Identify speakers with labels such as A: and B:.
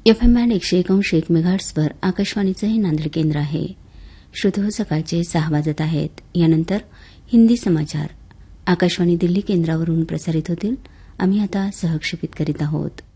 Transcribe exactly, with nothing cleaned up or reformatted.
A: F M band एकशे एकोणऐंशी एक मेगाहर्ट्झवर आकाशवाणीचं हे नांदेड केंद्र आहे. श्रोते सकाळचे सहा वाजत आहेत. यानंतर हिंदी समाचार आकाशवाणी दिल्ली केंद्रावरून प्रसारित होतील. आम्ही आता सहक्षेपित करीत आहोत.